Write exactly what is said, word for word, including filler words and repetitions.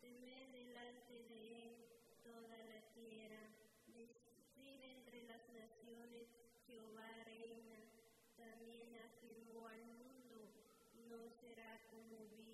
teme delante de él toda la tierra. Decid entre las naciones, Jehová reina. También afirmó al mundo, no será conmovido.